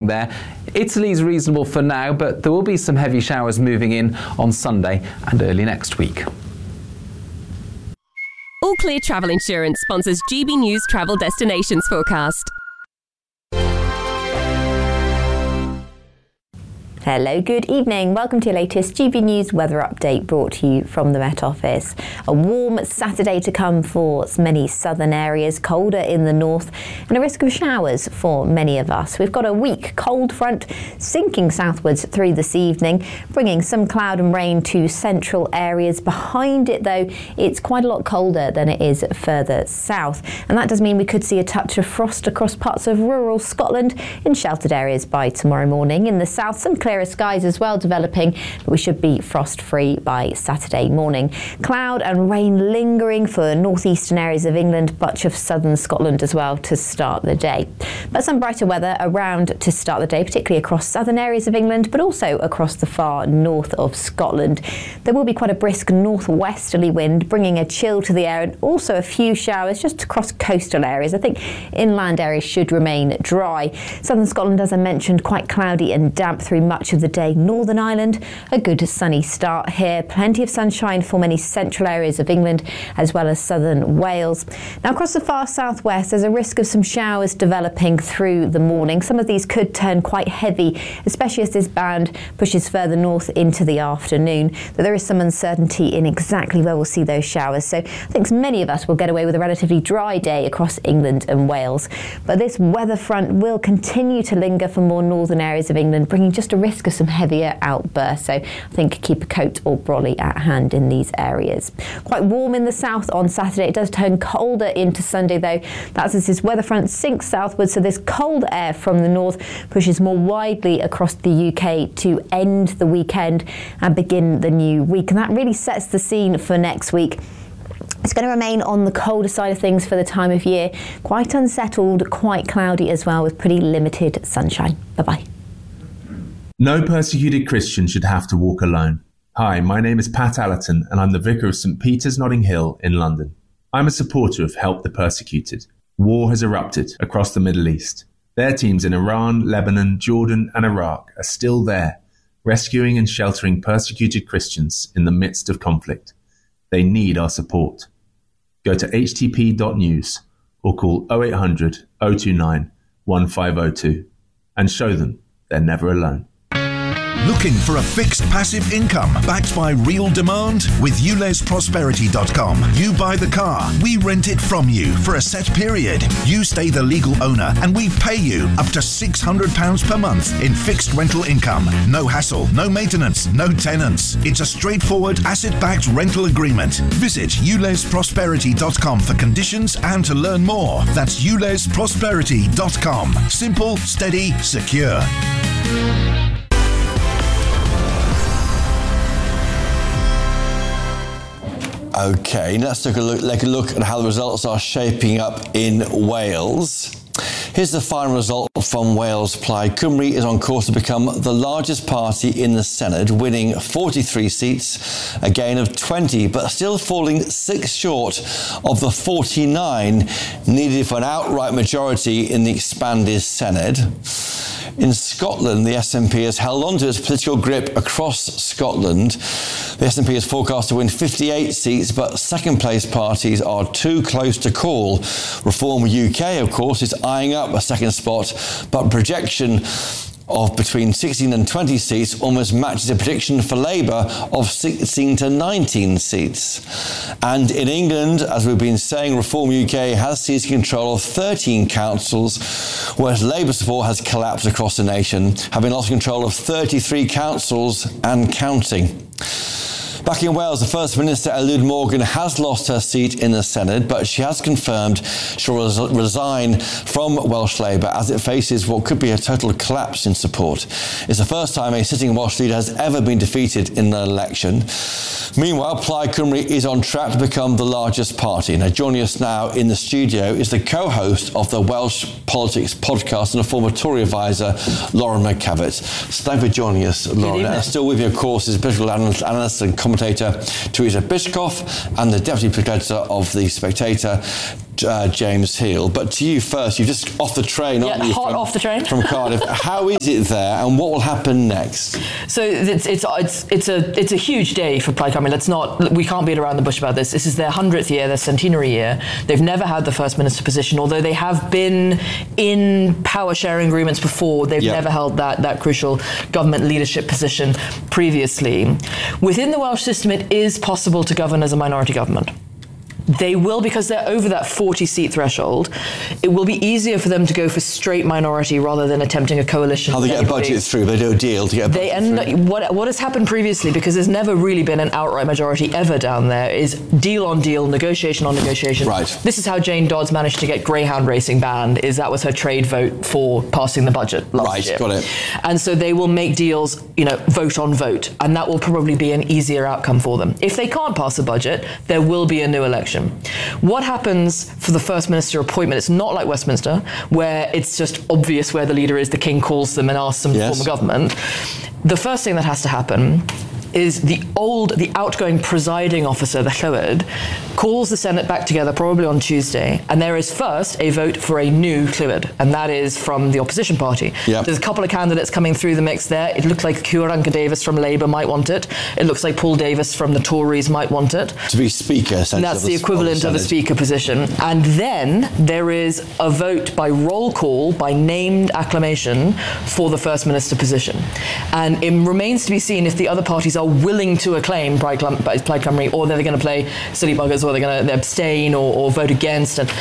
there. Italy's reasonable for now, but there will be some heavy showers moving in on Sunday and early next week. All Clear Travel Insurance sponsors GB News Travel Destinations Forecast. Hello, good evening. Welcome to your latest GB News weather update brought to you from the Met Office. A warm Saturday to come for many southern areas, colder in the north and a risk of showers for many of us. We've got a weak cold front sinking southwards through this evening, bringing some cloud and rain to central areas. Behind it though, it's quite a lot colder than it is further south, and that does mean we could see a touch of frost across parts of rural Scotland in sheltered areas by tomorrow morning. In the south, some clearer skies as well developing, but we should be frost-free by Saturday morning. Cloud and rain lingering for northeastern areas of England, much of southern Scotland as well to start the day. But some brighter weather around to start the day, particularly across southern areas of England, but also across the far north of Scotland. There will be quite a brisk northwesterly wind, bringing a chill to the air, and also a few showers just across coastal areas. I think inland areas should remain dry. Southern Scotland, as I mentioned, quite cloudy and damp through much of the day. Northern Ireland, a good sunny start here. Plenty of sunshine for many central areas of England as well as southern Wales. Now across the far southwest, there's a risk of some showers developing through the morning. Some of these could turn quite heavy, especially as this band pushes further north into the afternoon. But there is some uncertainty in exactly where we'll see those showers. So I think many of us will get away with a relatively dry day across England and Wales. But this weather front will continue to linger for more northern areas of England, bringing just a risk of some heavier outbursts, so I think keep a coat or brolly at hand in these areas. Quite warm in the south on Saturday. It does turn colder into Sunday though. That's as this weather front sinks southwards, so this cold air from the north pushes more widely across the UK to end the weekend and begin the new week, and that really sets the scene for next week. It's going to remain on the colder side of things for the time of year. Quite unsettled, quite cloudy as well, with pretty limited sunshine. Bye-bye. No persecuted Christian should have to walk alone. Hi, my name is Pat Allerton and I'm the Vicar of St Peter's Notting Hill in London. I'm a supporter of Help the Persecuted. War has erupted across the Middle East. Their teams in Iran, Lebanon, Jordan and Iraq are still there, rescuing and sheltering persecuted Christians in the midst of conflict. They need our support. Go to htp.news or call 0800 029 1502 and show them they're never alone. Looking for a fixed passive income backed by real demand? With ulesprosperity.com, you buy the car, we rent it from you for a set period. You stay the legal owner and we pay you up to £600 per month in fixed rental income. No hassle, no maintenance, no tenants. It's a straightforward asset-backed rental agreement. Visit ulesprosperity.com for conditions and to learn more. That's ulesprosperity.com. Simple, steady, secure. Okay, let's take a look at how the results are shaping up in Wales. Here's the final result from Wales. Plaid Cymru is on course to become the largest party in the Senedd, winning 43 seats, a gain of 20, but still falling 6 short of the 49 needed for an outright majority in the expanded Senedd. In Scotland, the SNP has held on to its political grip across Scotland. The SNP is forecast to win 58 seats, but second-place parties are too close to call. Reform UK, of course, is eyeing up a second spot, but projection of between 16 and 20 seats almost matches a prediction for Labour of 16 to 19 seats. And in England, as we've been saying, Reform UK has seized control of 13 councils, whereas Labour support has collapsed across the nation, having lost control of 33 councils and counting. Back in Wales, the First Minister, Eluned Morgan, has lost her seat in the Senedd, but she has confirmed she'll resign from Welsh Labour as it faces what could be a total collapse in support. It's the first time a sitting Welsh leader has ever been defeated in an election. Meanwhile, Plaid Cymru is on track to become the largest party. Now, joining us now in the studio is the co-host of the Welsh Politics podcast and a former Tory advisor, Lauren McCavitt. So thank you for joining us, Lauren. And still with you, of course, is political analyst and commentator Teresa Bishkoff and the deputy editor of The Spectator, James Hill. But to you first, you're just off the train, aren't you? Hot off the train. From Cardiff. How is it there, and what will happen next? So it's a huge day for Plaid Cymru. We can't beat around the bush about this. This is their 100th year, their centenary year. They've never had the First Minister position, although they have been in power sharing agreements before. They've never held that crucial government leadership position previously. Within the Welsh system, it is possible to govern as a minority government. They will, because they're over that 40-seat threshold, it will be easier for them to go for straight minority rather than attempting a coalition. How they get a budget through, they do a deal to get a budget through. What has happened previously, because there's never really been an outright majority ever down there, is deal on deal, negotiation on negotiation. Right. This is how Jane Dodds managed to get greyhound racing banned, is that was her trade vote for passing the budget last year. Got it. And so they will make deals, vote on vote, and that will probably be an easier outcome for them. If they can't pass the budget, there will be a new election. What happens for the First Minister appointment? It's not like Westminster, where it's just obvious where the leader is, the King calls them and asks them to form a government. The first thing that has to happen is the outgoing presiding officer, the Llywydd, calls the Senate back together probably on Tuesday, and there is first a vote for a new Llywydd, and that is from the opposition party. Yep. There's a couple of candidates coming through the mix there. It looks like Ciaran Davis from Labour might want it. It looks like Paul Davis from the Tories might want it. To be Speaker, essentially. And that's the equivalent of a Speaker position. And then there is a vote by roll call, by named acclamation, for the First Minister position. And it remains to be seen if the other parties are willing to acclaim Plaid Cymru, or they're going to play silly buggers, or they're going to abstain or vote against. And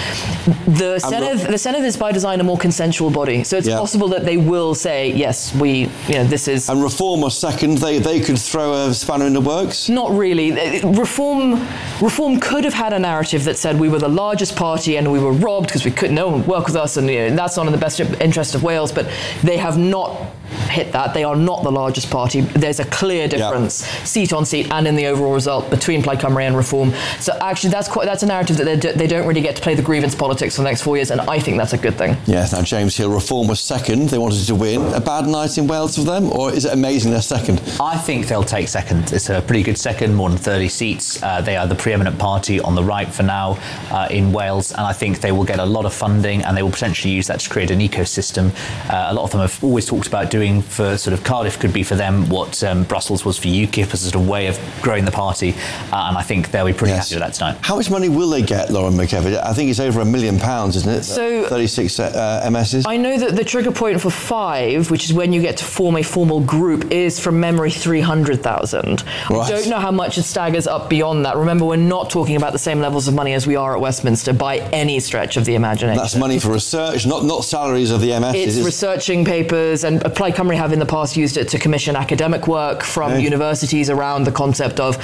the Senedd is by design a more consensual body, so it's possible that they will say yes, this is. And Reform or second, they could throw a spanner in the works. Not really. Reform could have had a narrative that said we were the largest party and we were robbed because no one would work with us, and that's not in the best interest of Wales. But they have not hit that. They are not the largest party. There's a clear difference, seat on seat, and in the overall result between Plaid Cymru and Reform. So actually, that's a narrative that they don't really get to play the grievance politics for the next 4 years, and I think that's a good thing. Yes. Now, James Hill, Reform was second. They wanted to win. A bad night in Wales for them, or is it amazing they're second? I think they'll take second. It's a pretty good second, more than 30 seats. They are the preeminent party on the right for now in Wales, and I think they will get a lot of funding, and they will potentially use that to create an ecosystem. A lot of them have always talked about doing for sort of Cardiff could be for them what Brussels was for UKIP, as a sort of way of growing the party, and I think they'll be pretty happy with that tonight. How much money will they get, Lauren McKevitt? I think it's over £1 million, isn't it? So 36 MSs. I know that the trigger point for 5, which is when you get to form a formal group, is from memory 300,000. Right. I don't know how much it staggers up beyond that. Remember, we're not talking about the same levels of money as we are at Westminster by any stretch of the imagination. That's money for research, not salaries of the MSs. It's researching papers, and Plaid Cymru have in the past used it to commission academic work from universities around the concept of,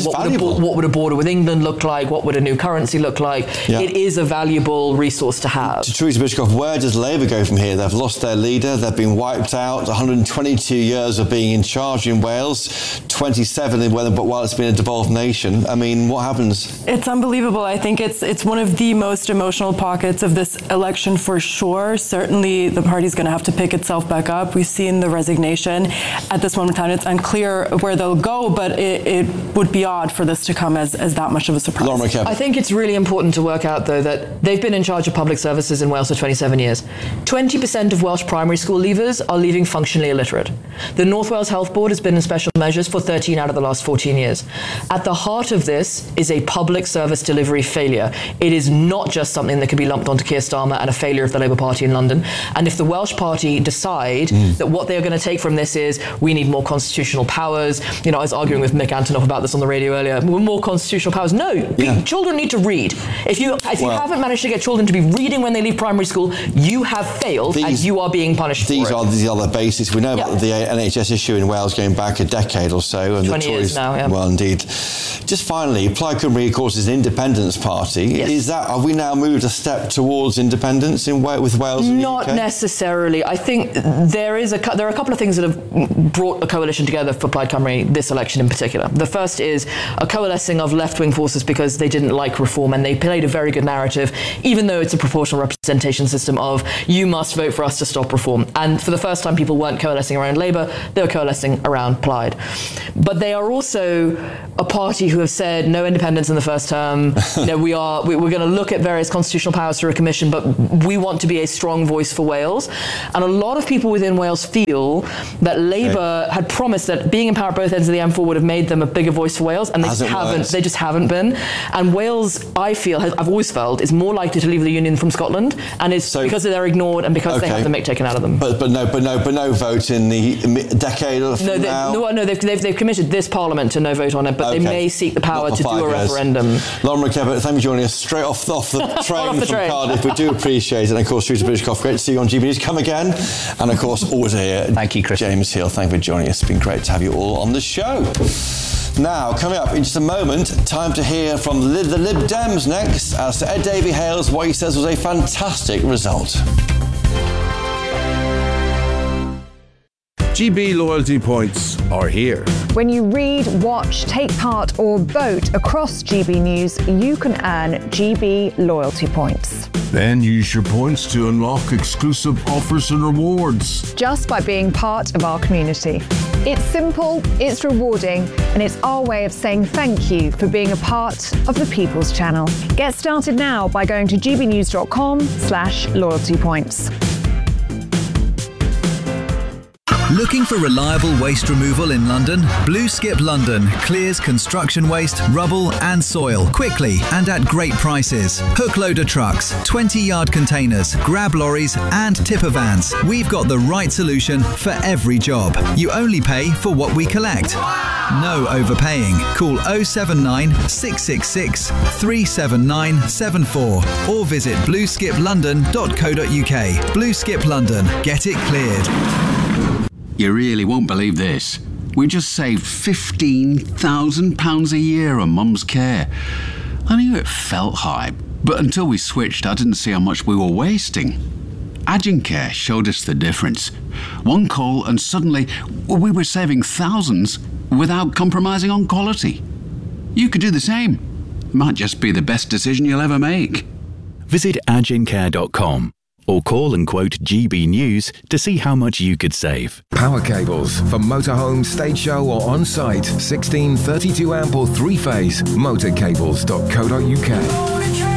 what would a border with England look like? What would a new currency look like? Yeah. It is a valuable resource to have. To Teresa Bishkov, where does Labour go from here? They've lost their leader. They've been wiped out. 122 years of being in charge in Wales, 27 while it's been a devolved nation. I mean, what happens? It's unbelievable. I think it's one of the most emotional pockets of this election for sure. Certainly the party's going to have to pick itself back up. We've seen the resignation. At this moment in time, it's unclear where they'll go, but it would be odd for this to come as that much of a surprise. I think it's really important to work out, though, that they've been in charge of public services in Wales for 27 years. 20% of Welsh primary school leavers are leaving functionally illiterate. The North Wales Health Board has been in special measures for 13 out of the last 14 years. At the heart of this is a public service delivery failure. It is not just something that can be lumped onto Keir Starmer and a failure of the Labour Party in London. And if the Welsh Party decide that what they're going to take from this is we need more constitutional powers, I was arguing with Mick Antonoff about this on the radio earlier, more constitutional powers. No, children need to read. If you haven't managed to get children to be reading when they leave primary school, you have failed and you are being punished for it. These are the other basics. We know about the NHS issue in Wales going back a decade or so. And 20 the Tories, years now, well, indeed. Just finally, Plaid Cymru, of course, is an independence party. Yes. Have we now moved a step towards independence with Wales and Not the UK? necessarily. I think there is a there are a couple of things that have brought a coalition together for Plaid Cymru this election in particular. The first is a coalescing of left-wing forces because they didn't like reform, and they played a very good narrative, even though it's a proportional representation system of you must vote for us to stop reform. And for the first time, people weren't coalescing around Labour, they were coalescing around Plaid. But they are also a party who have said no independence in the first term. We're going to look at various constitutional powers through a commission, but we want to be a strong voice for Wales. And a lot of people within Wales feel that Labour had promised that being in power at both ends of the M4 would have made them a bigger voice for Wales, and they just haven't been. And Wales, I feel, I've always felt, is more likely to leave the Union from Scotland, and it's because they're ignored and because they have the mick taken out of them. But no vote in the decade or now? They've committed this Parliament to no vote on it, but they may seek the power to do a referendum. Lauren McKevitt, thank you for joining us straight off the train from Cardiff. We do appreciate it. And of course, Teresa Bridgecoff, great to see you on GB News. Come again. And of course, always here. Thank you, Chris. James Hill, thank you for joining us. It's been great to have you all on the show. Now, coming up in just a moment, time to hear from the Lib Dems next as Ed Davey hails what he says was a fantastic result. GB loyalty points are here. When you read, watch, take part or vote across GB News, you can earn GB loyalty points. Then use your points to unlock exclusive offers and rewards. Just by being part of our community. It's simple, it's rewarding, and it's our way of saying thank you for being a part of the People's Channel. Get started now by going to gbnews.com/loyalty points. Looking for reliable waste removal in London? Blue Skip London clears construction waste, rubble and soil quickly and at great prices. Hook loader trucks, 20-yard containers, grab lorries and tipper vans. We've got the right solution for every job. You only pay for what we collect. No overpaying. Call 079 666 37974 or visit blueskiplondon.co.uk. Blue Skip London. Get it cleared. You really won't believe this. We just saved £15,000 a year on Mum's care. I knew it felt high, but until we switched, I didn't see how much we were wasting. Agencare showed us the difference. One call and suddenly we were saving thousands without compromising on quality. You could do the same. Might just be the best decision you'll ever make. Visit agencare.com. or call and quote GB News to see how much you could save. Power cables for motorhome, stage show or on-site. 16, 32 amp or 3-phase. Motorcables.co.uk.